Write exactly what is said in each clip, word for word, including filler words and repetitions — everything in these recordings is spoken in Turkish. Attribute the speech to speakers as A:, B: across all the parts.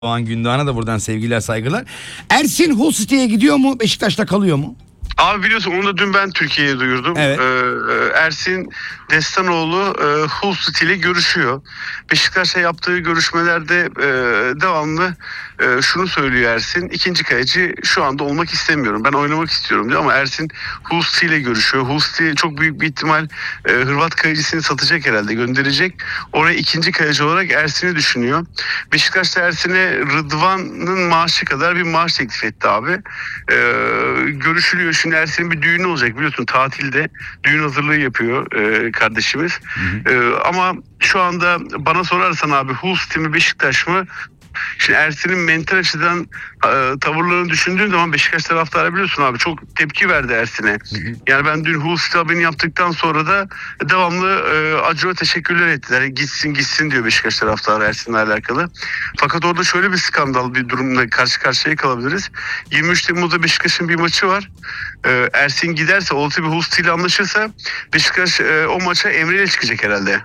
A: Doğan Gündoğan'a da buradan sevgiler, saygılar. Ersin Hull City'ye gidiyor mu? Beşiktaş'ta kalıyor mu?
B: Abi biliyorsun onu da dün ben Türkiye'ye duyurdum.
A: Evet.
B: Ee, Ersin Destanoğlu e, Hull City ile görüşüyor. Beşiktaş'la yaptığı görüşmelerde e, devamlı e, şunu söylüyor Ersin. İkinci kaleci şu anda olmak istemiyorum. Ben oynamak istiyorum diyor ama Ersin Hull City ile görüşüyor. Hull City çok büyük bir ihtimal e, Hırvat kalecisini satacak herhalde, gönderecek. Oraya ikinci kaleci olarak Ersin'i düşünüyor. Beşiktaş da Ersin'e Rıdvan'ın maaşı kadar bir maaş teklif etti abi. E, görüşülüyor. Şimdi Ersin'in bir düğünü olacak biliyorsun, tatilde düğün hazırlığı yapıyor e, kardeşimiz. Hı hı. E, ama şu anda bana sorarsan abi Hull City mi Beşiktaş mı? Şimdi Ersin'in mental açıdan e, tavırlarını düşündüğün zaman Beşiktaş taraftarı biliyorsun abi çok tepki verdi Ersin'e. Yani ben dün Hull City haberini yaptıktan sonra da devamlı e, acıya teşekkürler ettiler. Gitsin gitsin diyor Beşiktaş taraftarı Ersin'le alakalı. Fakat orada şöyle bir skandal bir durumla karşı karşıya kalabiliriz. yirmi üç Temmuz'da Beşiktaş'ın bir maçı var. E, Ersin giderse, olası bir Hull City ile anlaşırsa Beşiktaş e, o maça Emre ile çıkacak herhalde.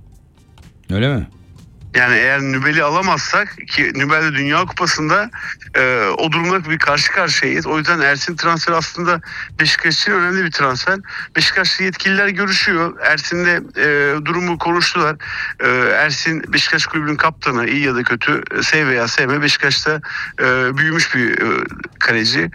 A: Öyle mi?
B: Yani eğer Nübel'i alamazsak, ki Nübel'de Dünya Kupası'nda e, o durumda bir karşı karşıyayız. O yüzden Ersin transferi aslında Beşiktaş için önemli bir transfer. Beşiktaşlı yetkililer görüşüyor. Ersin'le e, durumu konuştular. E, Ersin Beşiktaş Kulübü'nün kaptanı, iyi ya da kötü, sev veya sevme, Beşiktaş'ta e, büyümüş bir e, kaleci.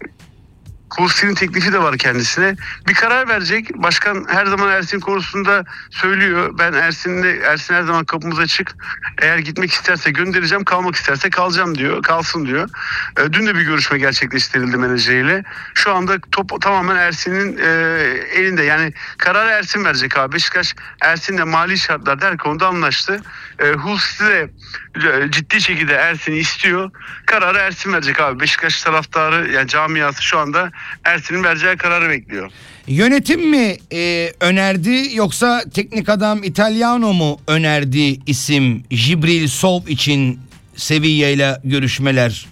B: Kursi'nin teklifi de var kendisine. Bir karar verecek. Başkan her zaman Ersin konusunda söylüyor. Ben Ersin'le Ersin her zaman kapımıza açık. Eğer gitmek isterse göndereceğim, kalmak isterse kalacağım diyor. Kalsın diyor. E, dün de bir görüşme gerçekleştirildi menajeriyle. Şu anda top tamamen Ersin'in e, elinde. Yani kararı Ersin verecek abi. Beşiktaş Ersin'le mali şartlar der konuda anlaştı. E, Hull City de e, ciddi şekilde Ersin'i istiyor. Kararı Ersin verecek abi. Beşiktaş taraftarı, yani camiası şu anda Ersin'in vereceği kararı bekliyor.
A: Yönetim mi e, önerdi yoksa teknik adam Italiano mu önerdi isim Jibril Sov için Sevilla ile görüşmeler?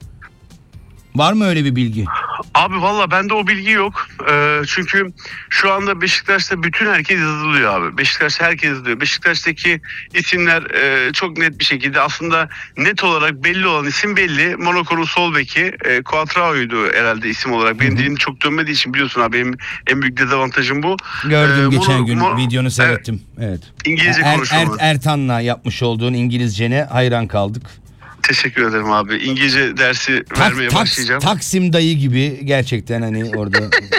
A: Var mı öyle bir bilgi?
B: Abi valla bende o bilgi yok. Ee, çünkü şu anda Beşiktaş'ta bütün herkes yazılıyor abi. Beşiktaş'ta herkes yazılıyor. Beşiktaş'taki isimler e, çok net bir şekilde, aslında net olarak belli olan isim belli. Monaco'nun sol beki e, Cuatrao'ydu herhalde isim olarak. Benim dilim çok dönmediği için biliyorsun abi, benim en büyük dezavantajım bu.
A: Gördüm
B: ee,
A: geçen
B: Mon-
A: gün
B: Mon-
A: videonu seyrettim. Evet. evet.
B: İngilizce
A: er,
B: konuşuyorlar.
A: er, Ertan'la yapmış olduğun İngilizcene hayran kaldık.
B: Teşekkür ederim abi. İngilizce dersi
A: Tak,
B: vermeye
A: tak,
B: başlayacağım.
A: Taksim dayı gibi gerçekten hani orada.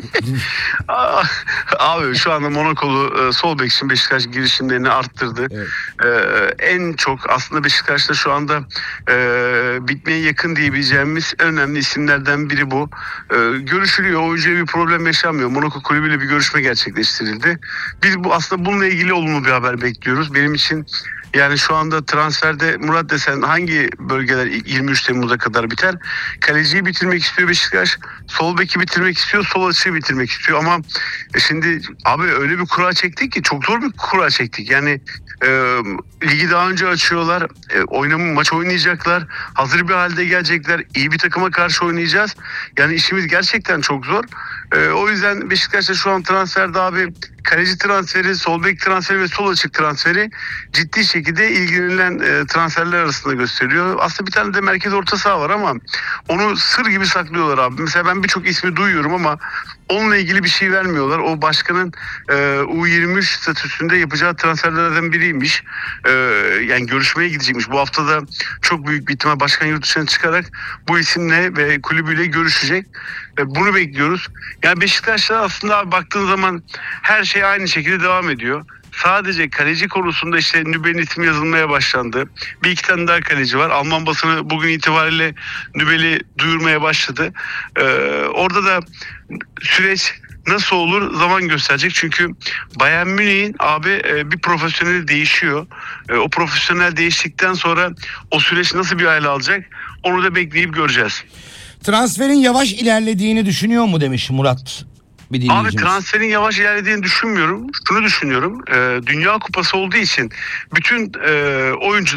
B: Abi şu anda Monakolu e, sol bek için Beşiktaş girişimlerini arttırdı. Evet. Ee, en çok aslında Beşiktaş'ta şu anda e, bitmeye yakın diyebileceğimiz önemli isimlerden biri bu. E, görüşülüyor. Oyuncuya bir problem yaşanmıyor. Monaco kulübüyle bir görüşme gerçekleştirildi. Biz bu aslında bununla ilgili olumlu bir haber bekliyoruz. Benim için yani şu anda transferde Murat desen hangi bölgeler yirmi üç Temmuz'a kadar biter? Kaleciyi bitirmek istiyor Beşiktaş. Sol beki bitirmek istiyor. Sol açığı bitirmek istiyor. Ama şimdi abi öyle bir kura çektik ki, çok zor bir kura çektik. Yani e, ligi daha önce açıyorlar. E, oynamı maç oynayacaklar. Hazır bir halde gelecekler. İyi bir takıma karşı oynayacağız. Yani işimiz gerçekten çok zor. E, o yüzden Beşiktaş'ta şu an transferde abi kaleci transferi, sol bek transferi ve sol açık transferi ciddi şekilde ilgilenilen e, transferler arasında gösteriyor. Aslında bir tane de merkez orta saha var ama onu sır gibi saklıyorlar abi. Mesela ben birçok ismi duyuyorum ama onunla ilgili bir şey vermiyorlar. O başkanın e, U yirmi üç statüsünde yapacağı transferlerden biriymiş. E, yani görüşmeye gidecekmiş. Bu hafta da çok büyük bir ihtimal başkan yurt dışına çıkarak bu isimle ve kulübüyle görüşecek. E, bunu bekliyoruz. Yani Beşiktaş'ta aslında abi baktığın zaman her şey aynı şekilde devam ediyor. Sadece kaleci konusunda işte Nübel'in ismi yazılmaya başlandı. Bir iki tane daha kaleci var. Alman basını bugün itibariyle Nübel'i duyurmaya başladı. Ee, orada da süreç nasıl olur zaman gösterecek. Çünkü Bayern Münih'in abi e, bir profesyoneli değişiyor. E, o profesyonel değiştikten sonra o süreç nasıl bir hale alacak onu da bekleyip göreceğiz.
A: Transferin yavaş ilerlediğini düşünüyor mu demiş Murat.
B: Abi transferin yavaş ilerlediğini düşünmüyorum. Şunu düşünüyorum. E, Dünya Kupası olduğu için bütün e, oyuncular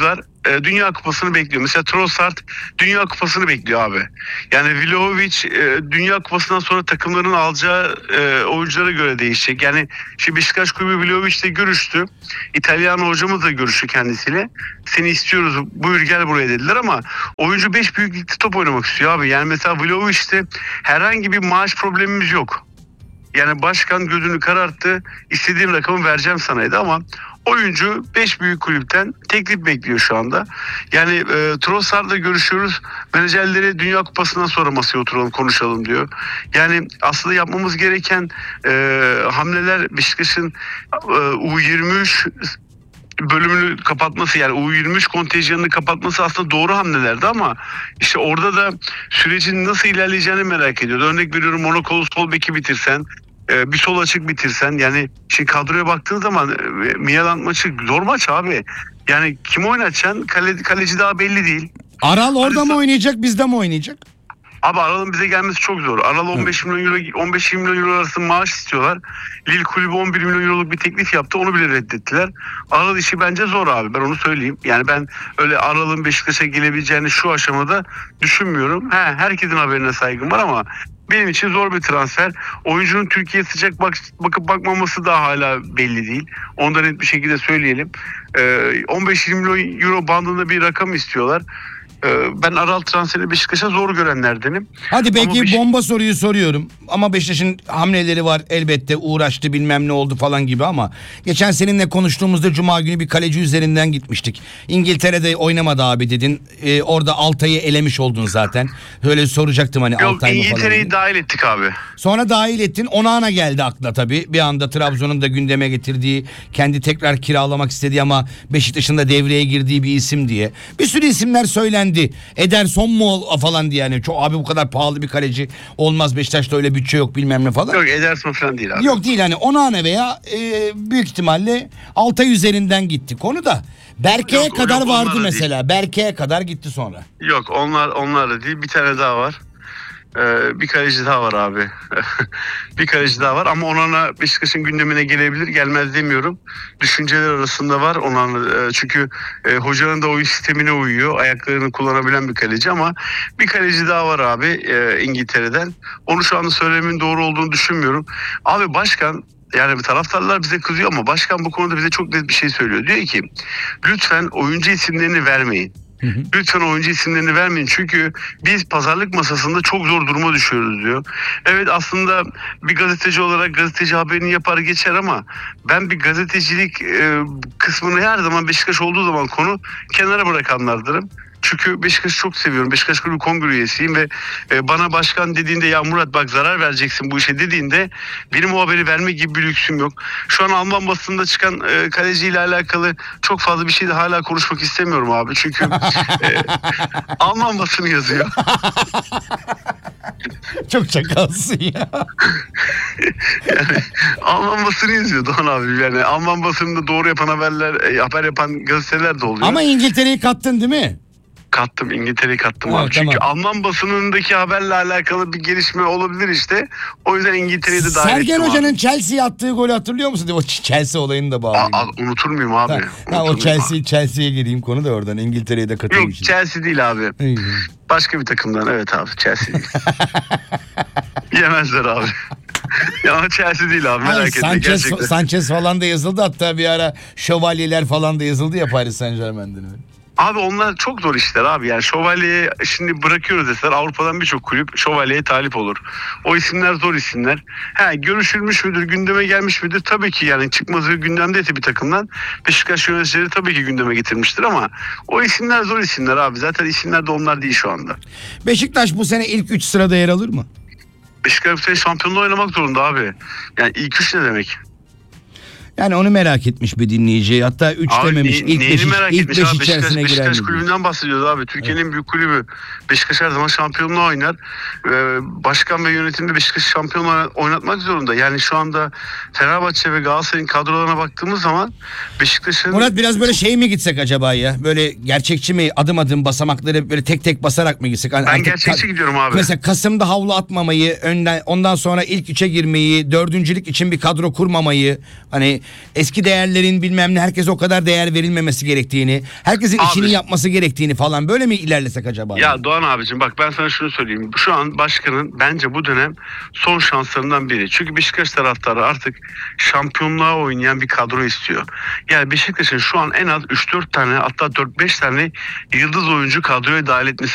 B: e, Dünya Kupası'nı bekliyor. Mesela Trossard Dünya Kupası'nı bekliyor abi. Yani Vlahovic e, Dünya Kupası'ndan sonra takımların alacağı e, oyunculara göre değişecek. Yani şimdi Beşiktaş Kulübü Vlahovic'le görüştü. İtalyan hocamız da görüştü kendisiyle. Seni istiyoruz, buyur gel buraya dediler ama oyuncu beş büyük ligde top oynamak istiyor abi. Yani mesela Vlahovic'te herhangi bir maaş problemimiz yok. Yani başkan gözünü kararttı, istediğim rakamı vereceğim sanaydı ama oyuncu beş büyük kulüpten teklif bekliyor şu anda. Yani e, Trossard'la görüşüyoruz. Menajerleri Dünya Kupası'ndan sonra masaya oturalım konuşalım diyor. Yani aslında yapmamız gereken e, hamleler Beşiktaş'ın e, U yirmi üç bölümünü kapatması, yani U yirmi üç kontenjanını kapatması aslında doğru hamlelerdi ama işte orada da sürecin nasıl ilerleyeceğini merak ediyordu. Örnek veriyorum, Monakolu sol beki bitirsen, bir sol açık bitirsen, yani şimdi kadroya baktığın zaman Milan maçı zor maç abi. Yani kim oynatacaksın? Kale, kaleci daha belli değil.
A: Aral orada
B: Hani
A: mı oynayacak, bizde mi oynayacak?
B: Abi Aral'ın bize gelmesi çok zor. Aral on beş milyon euro, on beş yirmi milyon euro arası maaş istiyorlar. Lille kulübü on bir milyon euroluk bir teklif yaptı. Onu bile reddettiler. Aral işi bence zor abi. Ben onu söyleyeyim. Yani ben öyle Aral'ın Beşiktaş'a gelebileceğini şu aşamada düşünmüyorum. He, herkesin haberine saygım var ama benim için zor bir transfer. Oyuncunun Türkiye'ye sıcak bak, bakıp bakmaması da hala belli değil. Ondan net bir şekilde söyleyelim. Ee, on beş yirmi milyon euro bandında bir rakam istiyorlar. Ben Aral transferi Beşiktaş'a zor görenlerdenim.
A: Hadi peki
B: Beşik...
A: bomba soruyu soruyorum. Ama Beşiktaş'ın hamleleri var elbette, uğraştı bilmem ne oldu falan gibi ama geçen seninle konuştuğumuzda Cuma günü bir kaleci üzerinden gitmiştik. İngiltere'de oynamadı abi dedin. Ee, orada Altay'ı elemiş oldun zaten. Öyle soracaktım hani
B: Yok,
A: Altay mı falan.
B: İngiltere'yi dahil ettik abi.
A: Sonra dahil ettin. Onana geldi akla tabii. Bir anda Trabzon'un da gündeme getirdiği, kendi tekrar kiralamak istediği ama Beşiktaş'ın da devreye girdiği bir isim diye. Bir sürü isimler söylendi. Ederson mu falan diye, yani çok abi bu kadar pahalı bir kaleci olmaz, Beşiktaş'ta öyle bütçe yok bilmem ne falan.
B: Yok, Ederson falan değil abi.
A: Yok değil, hani Onana veya e, büyük ihtimalle Altay üzerinden gitti. Konu da Berke'ye
B: Yok,
A: kadar
B: yok,
A: vardı
B: onlar da
A: mesela. Berke'ye kadar gitti sonra.
B: Yok, onlar onlar da değil. Bir tane daha var. Ee, bir kaleci daha var abi. bir kaleci daha var ama Onana Beşiktaş'ın gündemine gelebilir, gelmez demiyorum. Düşünceler arasında var Onana, e, çünkü e, hocanın da oyun sistemine uyuyor. Ayaklarını kullanabilen bir kaleci ama bir kaleci daha var abi e, İngiltere'den. Onu şu anda söylememin doğru olduğunu düşünmüyorum. Abi başkan, yani taraftarlar bize kızıyor ama başkan bu konuda bize çok net bir şey söylüyor. Diyor ki lütfen oyuncu isimlerini vermeyin. Hı hı. Lütfen oyuncu isimlerini vermeyin çünkü biz pazarlık masasında çok zor duruma düşüyoruz diyor. Evet, aslında bir gazeteci olarak gazeteci haberini yapar geçer ama ben bir gazetecilik e, kısmını her zaman Beşiktaş olduğu zaman konu kenara bırakanlardırım. Çünkü Beşiktaş'ı çok seviyorum. Beşiktaş Kulübü Kongre üyesiyim ve e, bana başkan dediğinde ya Murat bak zarar vereceksin bu işe dediğinde benim o haberi verme gibi bir lüksüm yok. Şu an Alman basınında çıkan e, kaleciyle alakalı çok fazla bir şey de hala konuşmak istemiyorum abi. Çünkü e, Alman basını yazıyor.
A: Çok çakalsın ya.
B: Yani Alman basını yazıyor Doğan abi. Yani Alman basınında doğru yapan haberler, e, haber yapan gazeteler de oluyor.
A: Ama İngiltere'yi kattın değil mi?
B: Kattım, İngiltere'yi kattım
A: Ha,
B: abi. Çünkü
A: tamam.
B: Alman basınındaki haberle alakalı bir gelişme olabilir işte. O yüzden İngiltere'yi de dahil
A: Sergen
B: ettim
A: Hoca'nın
B: abi.
A: Chelsea'ye attığı golü hatırlıyor musun? O Chelsea olayını da bağlayayım.
B: Aa, unutur muyum abi?
A: Ha, ha, o Chelsea Chelsea'ye gireyim konu da oradan. İngiltere'ye de katayım.
B: Yok, Chelsea değil abi.
A: İyi.
B: Başka bir takımdan, evet abi, Chelsea değil. Yemezler abi. Ya Chelsea değil abi, merak
A: Hayır,
B: etme
A: Sanchez,
B: gerçekten.
A: Sanchez falan da yazıldı, hatta bir ara şövalyeler falan da yazıldı ya Paris Saint Germain'den.
B: Abi onlar çok zor işler abi. Yani Şövalye'yi şimdi bırakıyoruz deseler Avrupa'dan birçok kulüp Şövalye'ye talip olur. O isimler zor isimler. He, görüşülmüş müdür, gündeme gelmiş midir? Tabii ki, yani çıkmazı gündemdeyse bir takımdan Beşiktaş yöneticileri tabii ki gündeme getirmiştir ama o isimler zor isimler abi. Zaten isimler de onlar değil şu anda.
A: Beşiktaş bu sene ilk üç sırada yer alır mı?
B: Beşiktaş bu sene şampiyonluğu oynamak zorunda abi. Yani ilk üç ne demek?
A: Yani onu merak etmiş bir dinleyici. Hatta üç
B: abi
A: dememiş.
B: Ne,
A: İlk
B: neyini
A: beş,
B: merak
A: ilk
B: etmiş
A: beş
B: abi? Beşiktaş,
A: içerisine girer
B: Beşiktaş
A: mi?
B: kulübünden bahsediyoruz abi. Türkiye'nin evet. en büyük kulübü. Beşiktaş her zaman şampiyonluğu oynar. Ee, başkan ve yönetimde Beşiktaş'ı şampiyonluğu oynatmak zorunda. Yani şu anda Fenerbahçe ve Galatasaray'ın kadrolarına baktığımız zaman Beşiktaş'ın...
A: Murat biraz böyle şey mi gitsek acaba ya? Böyle gerçekçi mi, adım adım basamakları böyle tek tek basarak mı gitsek? Hani
B: ben gerçekçi gidiyorum abi.
A: Mesela Kasım'da havlu atmamayı, önden ondan sonra ilk üçe girmeyi, dördüncülük için bir kadro kurmamayı, hani eski değerlerin bilmem ne herkese o kadar değer verilmemesi gerektiğini, herkesin
B: Abi,
A: işini yapması gerektiğini falan böyle mi ilerlesek acaba?
B: Ya Doğan abicim bak ben sana şunu söyleyeyim. Şu an başkanın bence bu dönem son şanslarından biri. Çünkü Beşiktaş taraftarı artık şampiyonluğa oynayan bir kadro istiyor. Yani Beşiktaş'ın şu an en az üç dört tane hatta dört beş tane yıldız oyuncu kadroya dahil etmesi